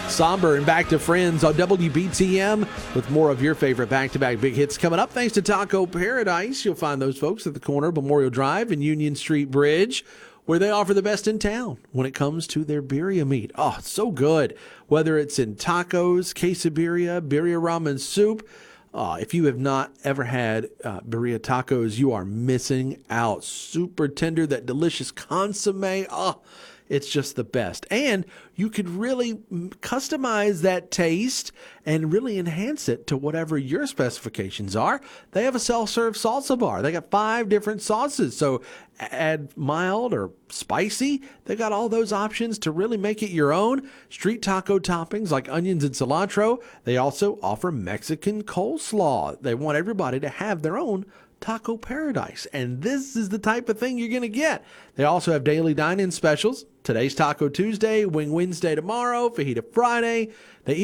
Somber and Back to Friends on WBTM with more of your favorite back-to-back big hits coming up. Thanks to Taco Paradise. You'll find those folks at the corner of Memorial Drive and Union Street Bridge, where they offer the best in town when it comes to their birria meat. Oh, it's so good. Whether it's in tacos, quesadilla, birria ramen soup. If you have not ever had birria tacos, you are missing out. Super tender, that delicious consomme. Oh, it's just the best. And you could really customize that taste and really enhance it to whatever your specifications are. They have a self-serve salsa bar. They got 5 different sauces. So add mild or spicy. They got all those options to really make it your own. Street taco toppings like onions and cilantro. They also offer Mexican coleslaw. They want everybody to have their own Taco Paradise. And this is the type of thing you're going to get. They also have daily dine-in specials. Today's Taco Tuesday, Wing Wednesday tomorrow, Fajita Friday. They